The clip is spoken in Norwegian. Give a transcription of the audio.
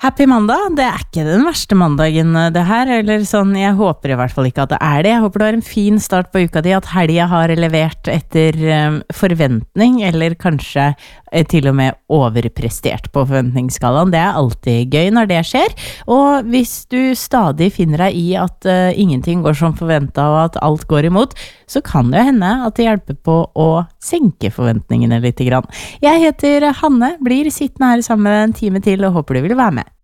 Happy mandag, det ikke den verste mandagen det her, eller sånn, jeg håper I hvert fall ikke at det det. Jeg håper du har en fin start på uka di, at helgen har levert etter forventning, eller kanskje til og med overprestert på forventningsskalaen. Det alltid gøy når det skjer, og hvis du stadig finner deg I at ingenting går som forventet, og at alt går imot, så kan det hende at det hjelper på å senke forventningene litt grann. Jeg heter Hanne, blir sittende her sammen en time til, og håper du vil være med.